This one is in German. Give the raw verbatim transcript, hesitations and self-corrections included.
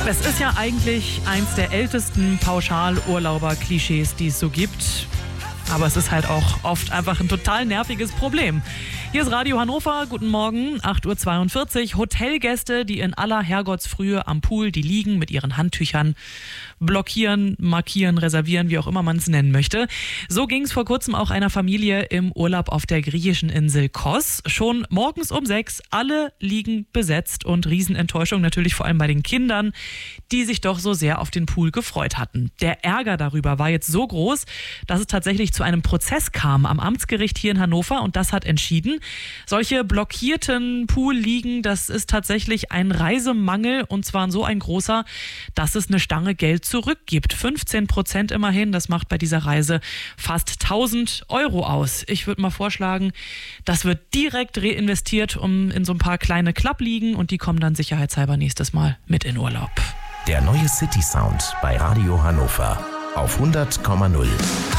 Es ist ja eigentlich eins der ältesten Pauschalurlauber-Klischees, die es so gibt. Aber es ist halt auch oft einfach ein total nerviges Problem. Hier ist Radio Hannover, guten Morgen, acht Uhr zweiundvierzig. Hotelgäste, die in aller Herrgottsfrühe am Pool, die liegen mit ihren Handtüchern, blockieren, markieren, reservieren, wie auch immer man es nennen möchte. So ging es vor kurzem auch einer Familie im Urlaub auf der griechischen Insel Kos. Schon morgens um sechs, alle liegen besetzt und Riesenenttäuschung natürlich vor allem bei den Kindern, die sich doch so sehr auf den Pool gefreut hatten. Der Ärger darüber war jetzt so groß, dass es tatsächlich zu einem Prozess kam am Amtsgericht hier in Hannover und das hat entschieden, solche blockierten Poolliegen, das ist tatsächlich ein Reisemangel und zwar so ein großer, dass es eine Stange Geld zurückgibt. fünfzehn Prozent immerhin, das macht bei dieser Reise fast tausend Euro aus. Ich würde mal vorschlagen, das wird direkt reinvestiert um in so ein paar kleine Klappliegen und die kommen dann sicherheitshalber nächstes Mal mit in Urlaub. Der neue City Sound bei Radio Hannover auf hundert Komma null.